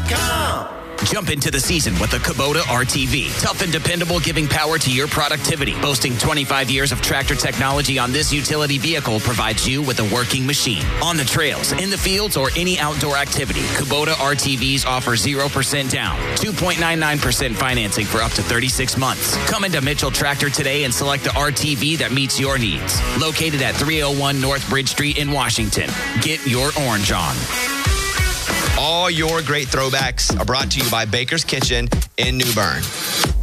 Kubota.com. Jump into the season with the Kubota RTV. Tough and dependable, giving power to your productivity. Boasting 25 years of tractor technology on this utility vehicle provides you with a working machine. On the trails, in the fields, or any outdoor activity, Kubota RTVs offer 0% down, 2.99% financing for up to 36 months. Come into Mitchell Tractor today and select the RTV that meets your needs. Located at 301 North Bridge Street in Washington. Get your orange on. All your great throwbacks are brought to you by Baker's Kitchen in New Bern.